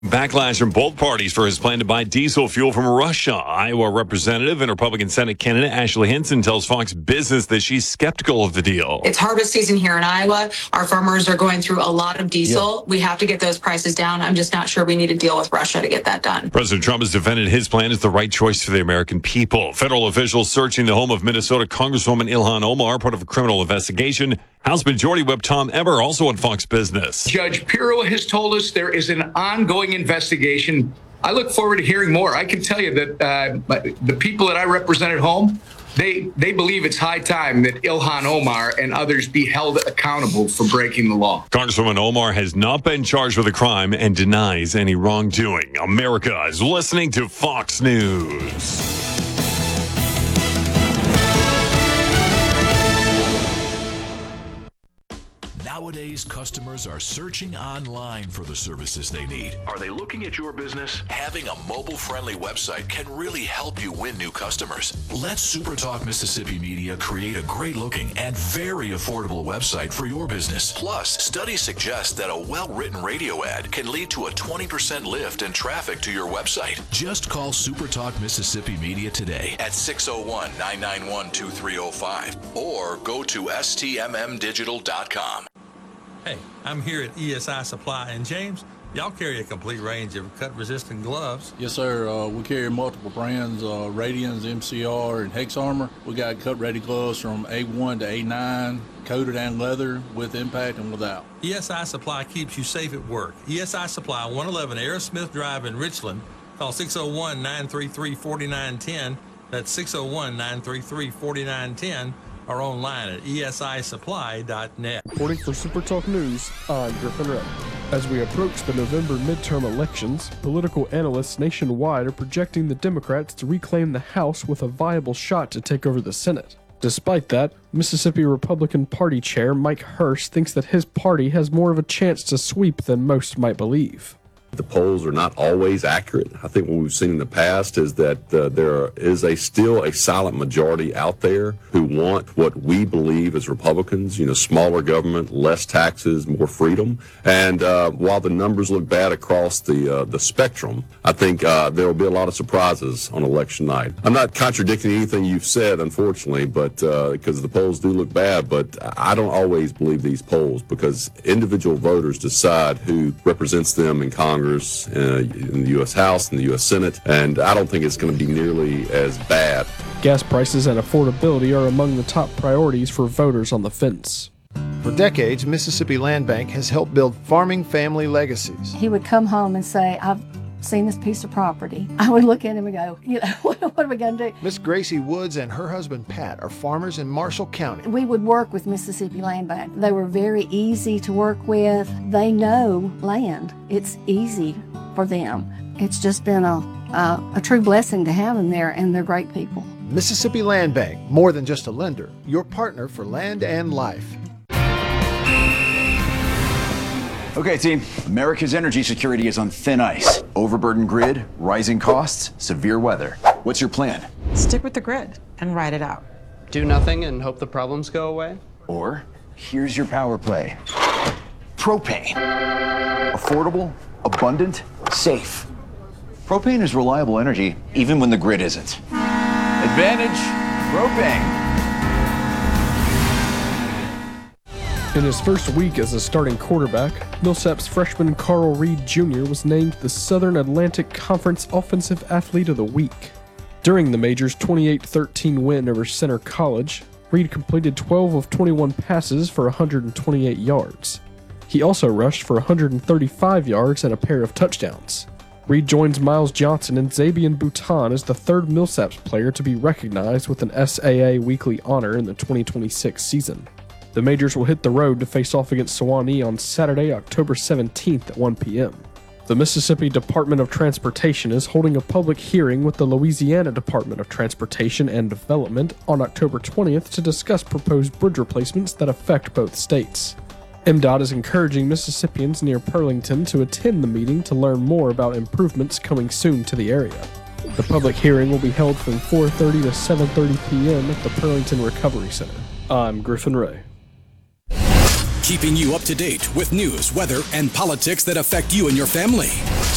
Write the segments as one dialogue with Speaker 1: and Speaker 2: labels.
Speaker 1: Backlash from both parties for his plan to buy diesel fuel from Russia. Iowa Representative and Republican Senate candidate Ashley Hinson tells Fox Business that she's skeptical of the deal.
Speaker 2: It's harvest season here in Iowa. Our farmers are going through a lot of diesel. Yep. We have to get those prices down. I'm just not sure we need to deal with Russia to get that done.
Speaker 1: President Trump has defended his plan as the right choice for the American people. Federal officials searching the home of Minnesota Congresswoman Ilhan Omar, part of a criminal investigation. House Majority Whip Tom Emmer, also on Fox Business.
Speaker 3: Judge Pirro has told us there is an ongoing investigation. I look forward to hearing more. I can tell you that the people that I represent at home, they believe it's high time that Ilhan Omar and others be held accountable for breaking the law.
Speaker 1: Congresswoman Omar has not been charged with a crime and denies any wrongdoing. America is listening to Fox News.
Speaker 4: Nowadays, customers are searching online for the services they need. Are they looking at your business? Having a mobile-friendly website can really help you win new customers. Let SuperTalk Mississippi Media create a great-looking and very affordable website for your business. Plus, studies suggest that a well-written radio ad can lead to a 20% lift in traffic to your website. Just call SuperTalk Mississippi Media today at 601-991-2305 or go to stmmdigital.com.
Speaker 5: Hey, I'm here at ESI Supply, and James, y'all carry a complete range of cut-resistant gloves.
Speaker 6: Yes, sir. We carry multiple brands, Radians, MCR, and Hex Armor. We got cut-ready gloves from A1 to A9, coated and leather, with impact and without.
Speaker 5: ESI Supply keeps you safe at work. ESI Supply, 111 Aerosmith Drive in Richland. Call 601-933-4910. That's 601-933-4910. Or online at esisupply.net.
Speaker 7: Reporting for SuperTalk News, I'm Griffin Ray. As we approach the November midterm elections, political analysts nationwide are projecting the Democrats to reclaim the House with a viable shot to take over the Senate. Despite that, Mississippi Republican Party Chair Mike Hurst thinks that his party has more of a chance to sweep than most might believe.
Speaker 8: The polls are not always accurate. I think what we've seen in the past is that there is still a silent majority out there who want what we believe as Republicans, smaller government, less taxes, more freedom. And while the numbers look bad across the spectrum, I think there will be a lot of surprises on election night. I'm not contradicting anything you've said, unfortunately, but because the polls do look bad, but I don't always believe these polls because individual voters decide who represents them in Congress, in the U.S. House, and the U.S. Senate, and I don't think it's going to be nearly as bad.
Speaker 7: Gas prices and affordability are among the top priorities for voters on the fence.
Speaker 9: For decades, Mississippi Land Bank has helped build farming family legacies.
Speaker 10: He would come home and say, I've seen this piece of property. I would look at him and go, what are we going to do?
Speaker 9: Miss Gracie Woods and her husband Pat are farmers in Marshall County.
Speaker 10: We would work with Mississippi Land Bank. They were very easy to work with. They know land. It's easy for them. It's just been a true blessing to have them there, and they're great people.
Speaker 9: Mississippi Land Bank, more than just a lender, your partner for land and life.
Speaker 11: Okay, team, America's energy security is on thin ice. Overburdened grid, rising costs, severe weather. What's your plan?
Speaker 12: Stick with the grid and ride it out.
Speaker 13: Do nothing and hope the problems go away?
Speaker 11: Or, here's your power play. Propane. Affordable, abundant, safe. Propane is reliable energy, even when the grid isn't. Advantage, propane.
Speaker 7: In his first week as a starting quarterback, Millsap's freshman Carl Reed Jr. was named the Southern Atlantic Conference Offensive Athlete of the Week. During the Major's 28-13 win over Center College, Reed completed 12 of 21 passes for 128 yards. He also rushed for 135 yards and a pair of touchdowns. Reed joins Miles Johnson and Zabian Bouton as the third Millsaps player to be recognized with an SAA Weekly honor in the 2026 season. The Majors will hit the road to face off against Sewanee on Saturday, October 17th at 1 p.m. The Mississippi Department of Transportation is holding a public hearing with the Louisiana Department of Transportation and Development on October 20th to discuss proposed bridge replacements that affect both states. MDOT is encouraging Mississippians near Pearlington to attend the meeting to learn more about improvements coming soon to the area. The public hearing will be held from 4:30 to 7:30 p.m. at the Pearlington Recovery Center. I'm Griffin Ray.
Speaker 14: Keeping you up to date with news, weather, and politics that affect you and your family.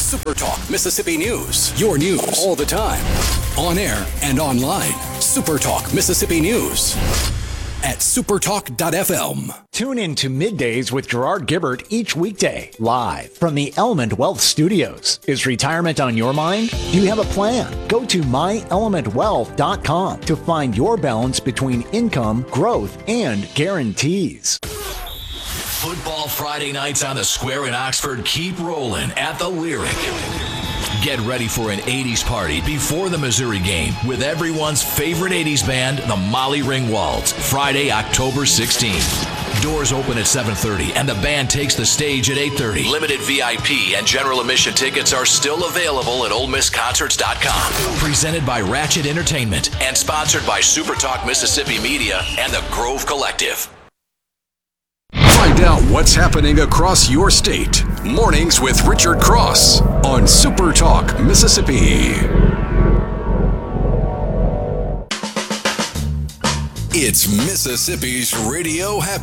Speaker 14: Super Talk Mississippi News. Your news all the time. On air and online. Super Talk Mississippi News at supertalk.fm.
Speaker 15: Tune in to Middays with Gerard Gibbert each weekday, live from the Element Wealth Studios. Is retirement on your mind? Do you have a plan? Go to myelementwealth.com to find your balance between income, growth, and guarantees.
Speaker 4: Football Friday nights on the Square in Oxford keep rolling at the Lyric. Get ready for an 80s party before the Missouri game with everyone's favorite 80s band, the Molly Ringwalds, Friday, October 16th. Doors open at 7:30 and the band takes the stage at 8:30. Limited VIP and general admission tickets are still available at OleMissConcerts.com. Presented by Ratchet Entertainment and sponsored by Super Talk Mississippi Media and the Grove Collective.
Speaker 14: Find out what's happening across your state. Mornings with Richard Cross on Super Talk Mississippi. It's Mississippi's Radio Happy